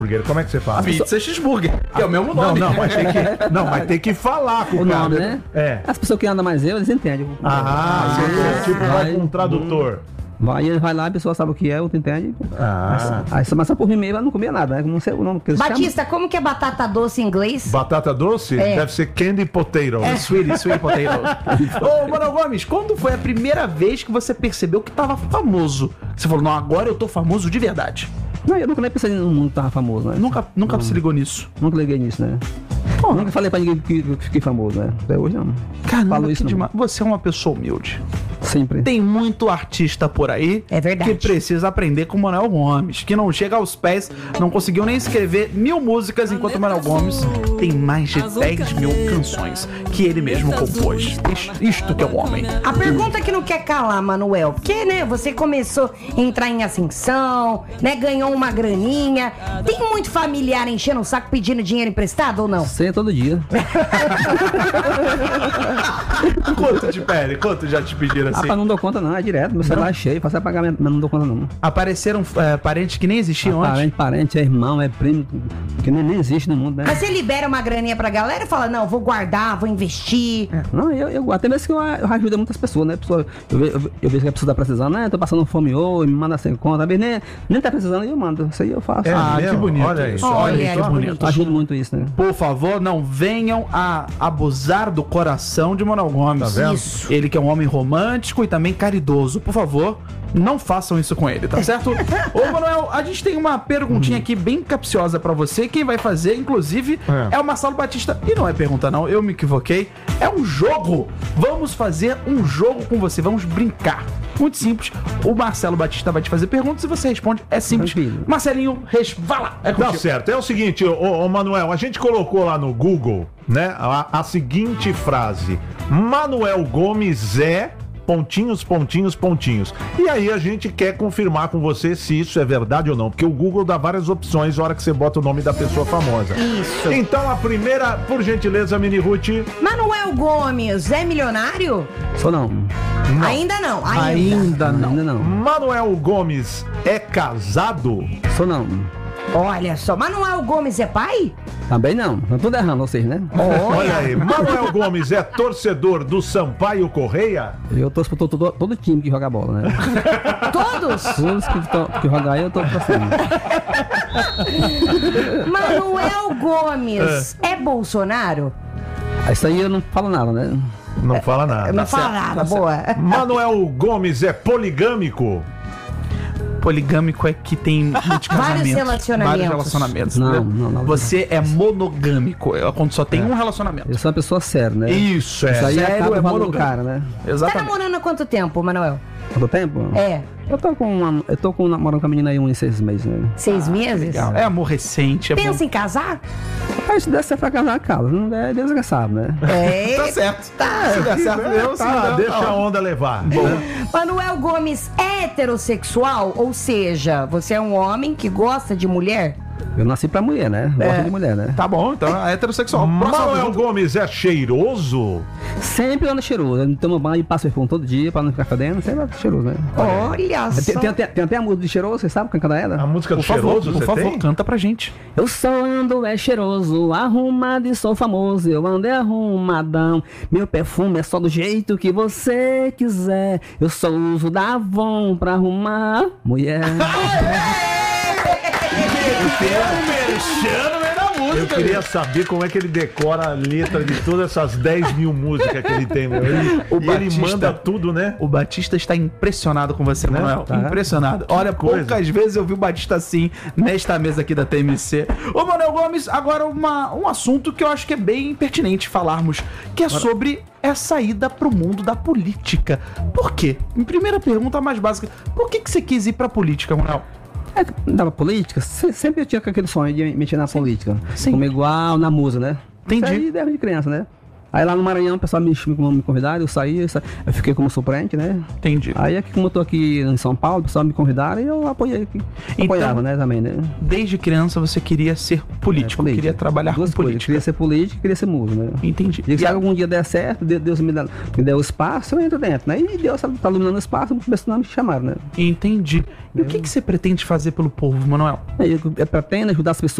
Como é que você fala? Pizza cheeseburger, que é o mesmo nome. Mas tem que falar com o cara. Nome, né? As pessoas que andam mais eles entendem. Vai com um tradutor. Vai lá, a pessoa sabe o que é, outro entende. Aí mas só por mim mesmo, ela não comia nada, né? Não sei o nome que eles Batista, como que é batata doce em inglês? Batata doce? Deve ser candy potato. Sweet potato. Ô, Manuel Gomes, quando foi a primeira vez que você percebeu que tava famoso? Você falou, não, agora eu tô famoso de verdade. Não, eu nunca nem pensei no mundo que tava famoso, né? Nunca se ligou nisso? Nunca liguei nisso, né? Nunca falei pra ninguém que eu fiquei famoso, né? Até hoje não. Caramba, falo isso demais. Você é uma pessoa humilde. Sempre. Tem muito artista por aí que precisa aprender com o Manuel Gomes, que não chega aos pés, não conseguiu nem escrever 1000 músicas, enquanto o Manuel Gomes tem mais de 10.000 canções que ele mesmo compôs. Isto que é um homem. A pergunta que não quer calar, Manuel, porque, né, você começou a entrar em ascensão, né, ganhou uma graninha. Tem muito familiar enchendo o saco pedindo dinheiro emprestado ou não? Sei, todo dia. Quanto já te pediram assim? Rapaz, não dou conta não, é direto. Meu celular é cheio, faço pagamento, mas não dou conta não. Apareceram parentes que nem existiam antes? Parente, é irmão, é primo, que nem existe no mundo, né? Mas você libera uma graninha pra galera e fala, não, vou guardar, vou investir. Não, eu até mesmo que eu ajudo muitas pessoas, né? Eu vejo que a pessoa tá precisando, né? Tô passando fome hoje, me manda sem conta, nem tá precisando, eu mando. Isso aí eu faço. Que bonito. Olha isso. Olha que bonito. Eu ajudo muito isso, né? Por favor, não venham a abusar do coração de Manuel Gomes. Tá vendo? Isso. Ele que é um homem romântico e também caridoso. Por favor, não façam isso com ele, tá certo? Ô, Manuel, a gente tem uma perguntinha aqui bem capciosa pra você. Quem vai fazer, inclusive, é o Marcelo Batista. E não é pergunta não, eu me equivoquei. É um jogo. Vamos fazer um jogo com você, vamos brincar. Muito simples. O Marcelo Batista vai te fazer perguntas e você responde. É simples. Tranquilo. Marcelinho, vai lá. É Tá contigo. certo. É o seguinte, ô Manuel, a gente colocou lá no Google, né, a seguinte frase: Manuel Gomes é... pontinhos, pontinhos, pontinhos. E aí a gente quer confirmar com você se isso é verdade ou não, porque o Google dá várias opções na hora que você bota o nome da pessoa famosa. Isso. Então a primeira, por gentileza, Mini Ruth. Manuel Gomes é milionário? Sou não. Ainda não. Ainda não. Manuel Gomes é casado? Sou não. Olha só, Manuel Gomes é pai? Também não. Não tô errando vocês, né? Olha aí, Manuel Gomes é torcedor do Sampaio Correia? Eu torço pra todo time que joga bola, né? Todos? Todos que jogar aí eu tô torcendo. Manuel Gomes é Bolsonaro? Isso aí eu não falo nada, né? Não fala nada. Não fala nada, boa. Manuel Gomes é poligâmico? Poligâmico é que tem muitos casamentos. Vários relacionamentos. Não, entendeu? não. Você é monogâmico, é quando só tem um relacionamento. Eu sou uma pessoa séria, né? Isso, é. Isso aí Sério, acaba é o valor do monogâmico. cara, né? Tá Exatamente. namorando há quanto tempo, Manuel? Quanto tempo? É. Eu tô namorando com a menina aí uns 6 meses, né? 6 meses? Legal. É amor recente. É Pensa em casar? Mas se der certo pra casar, casa. Não der, Deus que sabe, né? É. Tá certo. Se der certo, Deus. se não der, Deixa não. a onda levar. Manuel Gomes é heterossexual? Ou seja, você é um homem que gosta de mulher? Eu nasci pra mulher, né? Gosto de mulher, né? Tá bom, então é heterossexual. Manuel Gomes é cheiroso? Sempre ando cheiroso. Eu tomo banho e passo perfume todo dia pra não ficar fedendo. Sempre ando cheiroso, né? Olha só. Tem até a música de cheiroso, você sabe cantar ela? A música do Por favor, cheiroso, por você favor, tem? canta pra gente. Eu só ando cheiroso, arrumado e sou famoso. Eu ando arrumadão. Meu perfume é só do jeito que você quiser. Eu só uso da Avon pra arrumar mulher. Eu queria saber como é que ele decora a letra de todas essas 10.000 músicas que ele tem, meu. Ele manda tudo, né? O Batista está impressionado com você, Manuel. Tá. Impressionado. Olha, poucas vezes eu vi o Batista assim, nesta mesa aqui da TMC. Ô, Manuel Gomes, agora um assunto que eu acho que é bem pertinente falarmos, que é sobre essa ida pro mundo da política. Por quê? Em primeira pergunta mais básica, por que você quis ir pra política, Manuel? Da política, sempre eu tinha aquele sonho de mexer na política. Sim. Como igual na música, né? Entendi. Isso aí desde de criança, né? Aí lá no Maranhão o pessoal me convidaram, eu fiquei como suplente, né? Entendi. Aí aqui, como eu tô aqui em São Paulo, o pessoal me convidaram e eu apoiei aqui. Apoiava, né, também, né? Desde criança você queria ser político, queria trabalhar com política. Queria ser político e queria ser músico, né? Entendi. E se algum dia der certo, Deus me deu o espaço, eu entro dentro, né? E Deus tá iluminando o espaço, começando a me chamar, né? Entendi. E o que você pretende fazer pelo povo, Manuel? Eu pretendo ajudar as pessoas